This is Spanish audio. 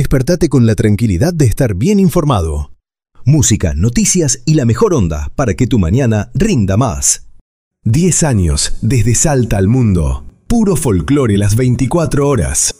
Despertate con la tranquilidad de estar bien informado. Música, noticias y la mejor onda para que tu mañana rinda más. 10 años desde Salta al mundo. Puro folclore las 24 horas.